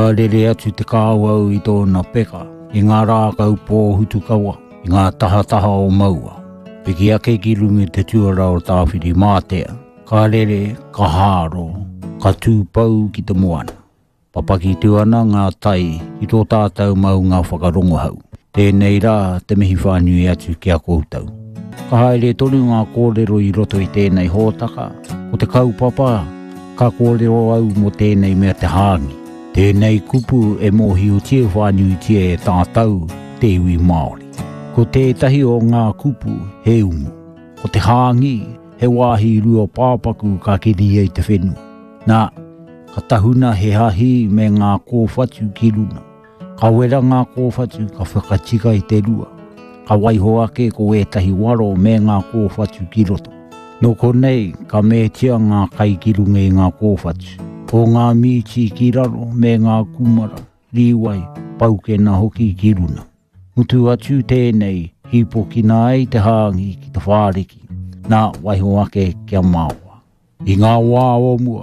Ka rere atu te kāwau I tōna peka, I ngā rākau pō hutu kawa, I ngā taha o maua. Peki ake ki rungi te tuara o tāwhiri mātea, ka rere, ka hāro, ka tūpau ki te moana. Papaki tuana ngā tai I tō tātou mau ngā whakarongo hau. Tēnei rā te mihi whānui atu ki a koutou. Ka haere tonu ngā kōrero I roto I tēnei hōtaka, o te kaupapa, ka kōrero au mo tēnei mea te hāngi. Tēnei kupu e mohi o tie whānui tie e tātou te iwi Māori. Ko tētahi o ngā kupu he umu. Ko te hāngi he wāhi rua pāpaku ka kiri ei te whenua. Nā, ka tahuna he hahi me ngā kōwhatu ki luna. Ka wera ngā kōwhatu ka whakatika I te rua. Ka waiho ake ko etahi waro me ngā kōwhatu ki roto. No konei ka mētia ngā kaikirunga I ngā kōwhatu. O ngā mīti ki raro me ngā kumara, riwai, paukena hoki ki runa. Mutu atu tēnei, hipo ki nā ei te hāngi ki te whāreki, nā waiho ake kia māua. I ngā wā o mua,